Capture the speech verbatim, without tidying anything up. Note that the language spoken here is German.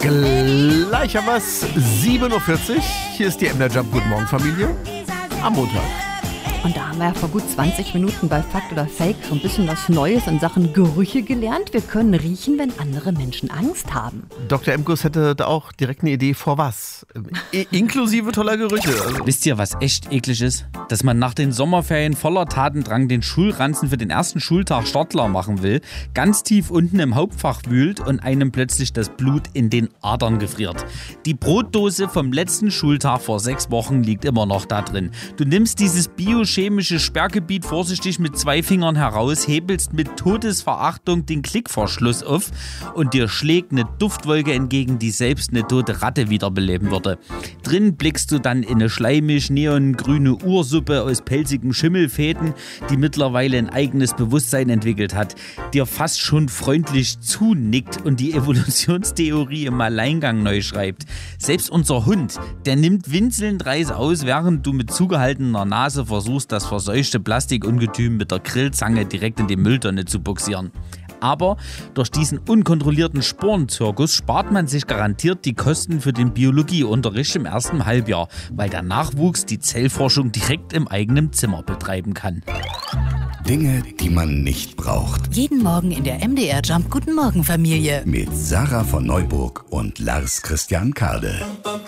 Gleich haben wir es, sieben Uhr vierzig. Hier ist die M D R Jump. Guten Morgen, Familie. Am Montag. Und da haben wir ja vor gut zwanzig Minuten bei Fakt oder Fake so ein bisschen was Neues in Sachen Gerüche gelernt. Wir können riechen, wenn andere Menschen Angst haben. Doktor Emkus hätte da auch direkt eine Idee vor was. I- inklusive toller Gerüche. Also. Wisst ihr, was echt eklig ist? Dass man nach den Sommerferien voller Tatendrang den Schulranzen für den ersten Schultag startklar machen will, ganz tief unten im Hauptfach wühlt und einem plötzlich das Blut in den Adern gefriert. Die Brotdose vom letzten Schultag vor sechs Wochen liegt immer noch da drin. Du nimmst dieses biochemische Sperrgebiet vorsichtig mit zwei Fingern heraus, hebelst mit Todesverachtung den Klickverschluss auf und dir schlägt eine Duftwolke entgegen, die selbst eine tote Ratte wiederbeleben würde. Drin blickst du dann in eine schleimig-neongrüne Ursuppe aus pelzigen Schimmelfäden, die mittlerweile ein eigenes Bewusstsein entwickelt hat, dir fast schon freundlich zunickt und die Evolutionstheorie im Alleingang neu schreibt. Selbst unser Hund, der nimmt winselnd Reis aus, während du mit zugehaltener Nase versuchst, das verseuchte Plastikungetüm mit der Grillzange direkt in die Mülltonne zu buxieren. Aber durch diesen unkontrollierten Sporenzirkus spart man sich garantiert die Kosten für den Biologieunterricht im ersten Halbjahr, weil der Nachwuchs die Zellforschung direkt im eigenen Zimmer betreiben kann. Dinge, die man nicht braucht. Jeden Morgen in der M D R Jump. Guten Morgen, Familie. Mit Sarah von Neuburg und Lars Christian Kade.